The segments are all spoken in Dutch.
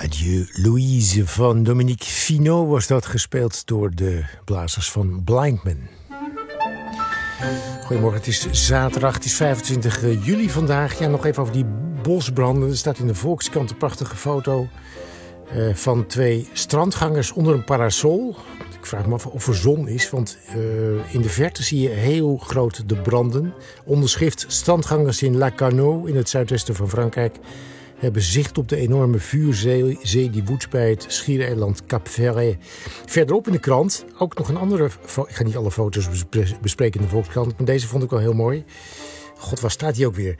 Adieu Louise van Dominique Finot was dat, gespeeld door de blazers van Blindman. Goedemorgen, het is zaterdag, het is 25 juli vandaag. Ja, nog even over die bosbranden. Er staat in de Volkskrant een prachtige foto van twee strandgangers onder een parasol. Ik vraag me af of er zon is, want in de verte zie je heel groot de branden. Onderschrift: strandgangers in La Canaux in het zuidwesten van Frankrijk hebben zicht op de enorme vuurzee die woedt bij het schiereiland Cap Ferret. Verderop in de krant ook nog een andere ik ga niet alle foto's bespreken in de Volkskrant, maar deze vond ik wel heel mooi. God, waar staat die ook weer?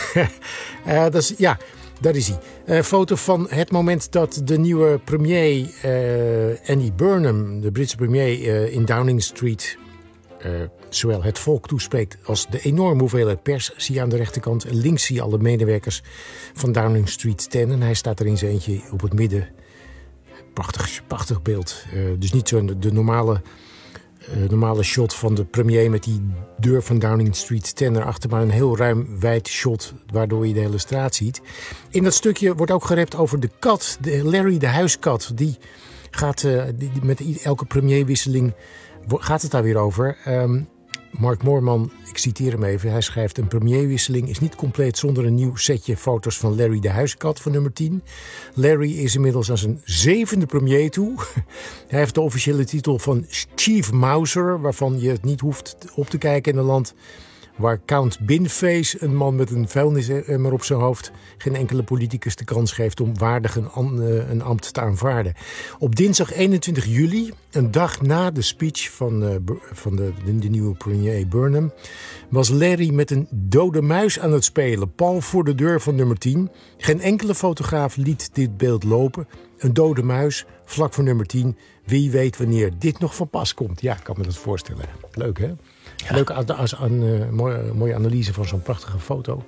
Daar is hij. Een foto van het moment dat de nieuwe premier Andy Burnham, de Britse premier, in Downing Street zowel het volk toespreekt als de enorme hoeveelheid pers zie je aan de rechterkant. En links zie je alle medewerkers van Downing Street 10. En hij staat er in zijn eentje op het midden. Prachtig beeld. Dus niet zo de normale shot van de premier met die deur van Downing Street 10 erachter, maar een heel ruim, wijd shot waardoor je de hele straat ziet. In dat stukje wordt ook gerept over de kat, Larry de huiskat. Die gaat met elke premierwisseling gaat het daar weer over. Mark Moorman, ik citeer hem even, hij schrijft: een premierwisseling is niet compleet zonder een nieuw setje foto's van Larry de huiskat van nummer 10. Larry is inmiddels aan zijn 7e premier toe. Hij heeft de officiële titel van Chief Mouser, waarvan je het niet hoeft op te kijken in een land waar Count Binface, een man met een vuilnisemmer op zijn hoofd, geen enkele politicus de kans geeft om waardig een ambt te aanvaarden. Op dinsdag 21 juli, een dag na de speech van de nieuwe premier Burnham, was Larry met een dode muis aan het spelen, pal voor de deur van nummer 10. Geen enkele fotograaf liet dit beeld lopen. Een dode muis, vlak voor nummer 10. Wie weet wanneer dit nog van pas komt. Ja, ik kan me dat voorstellen. Leuk, hè? Ja. Leuk mooie analyse van zo'n prachtige foto.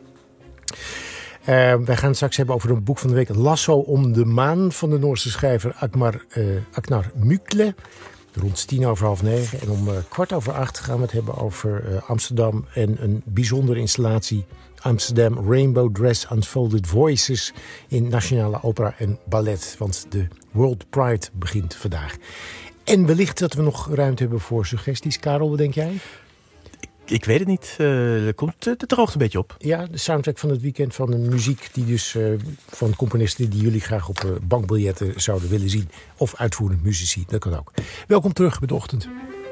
Wij gaan het straks hebben over een boek van de week. Lasso om de maan van de Noorse schrijver Agnar Mykle. Rond 9:10. En om 7:15 gaan we het hebben over Amsterdam en een bijzondere installatie. Amsterdam Rainbow Dress Unfolded Voices in Nationale Opera en Ballet. Want de World Pride begint vandaag. En wellicht dat we nog ruimte hebben voor suggesties. Karel, wat denk jij? Ik weet het niet. Het droogt een beetje op. Ja, de soundtrack van het weekend van de muziek die dus van componisten die jullie graag op bankbiljetten zouden willen zien. Of uitvoerend muzici, dat kan ook. Welkom terug bij de ochtend.